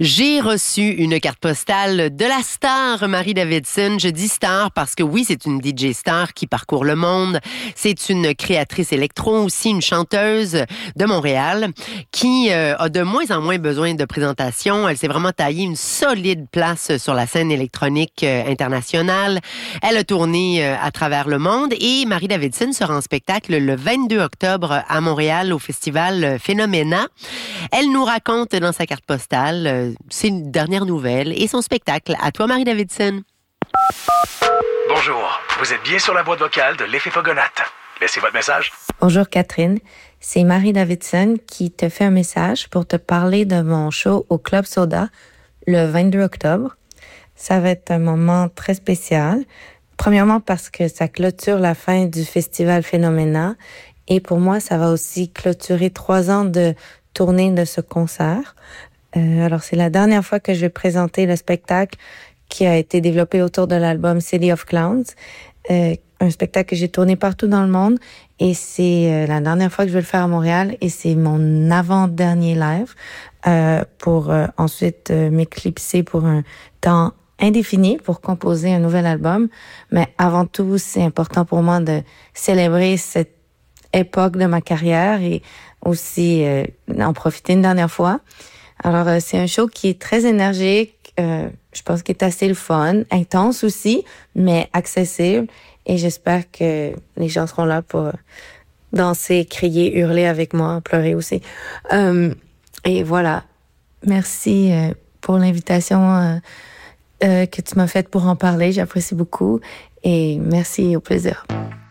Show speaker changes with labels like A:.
A: J'ai reçu une carte postale de la star Marie Davidson. Je dis star parce que oui, c'est une DJ star qui parcourt le monde. C'est une créatrice électro, aussi une chanteuse de Montréal qui a de moins en moins besoin de présentation. Elle s'est vraiment taillée une solide place sur la scène électronique internationale. Elle a tourné à travers le monde et Marie Davidson sera en spectacle le 22 octobre à Montréal au festival Phénoména. Elle nous raconte dans sa carte postale ses dernières nouvelles et son spectacle. À toi, Marie Davidson.
B: Bonjour, vous êtes bien sur la boîte vocale de l'Effet Fogonate. Laissez votre message.
C: Bonjour Catherine, c'est Marie Davidson qui te fait un message pour te parler de mon show au Club Soda le 22 octobre. Ça va être un moment très spécial. Premièrement parce que ça clôture la fin du festival Phénoména et pour moi, ça va aussi clôturer 3 ans de tournée de ce concert. Alors, c'est la dernière fois que je vais présenter le spectacle qui a été développé autour de l'album City of Clowns, un spectacle que j'ai tourné partout dans le monde et c'est la dernière fois que je vais le faire à Montréal et c'est mon avant-dernier live pour ensuite m'éclipser pour un temps indéfini pour composer un nouvel album. Mais avant tout, c'est important pour moi de célébrer cette époque de ma carrière et aussi en profiter une dernière fois. Alors, c'est un show qui est très énergique, je pense qu'il est assez le fun, intense aussi, mais accessible. Et j'espère que les gens seront là pour danser, crier, hurler avec moi, pleurer aussi. Et voilà. Merci pour l'invitation que tu m'as faite pour en parler. J'apprécie beaucoup. Et merci, au plaisir.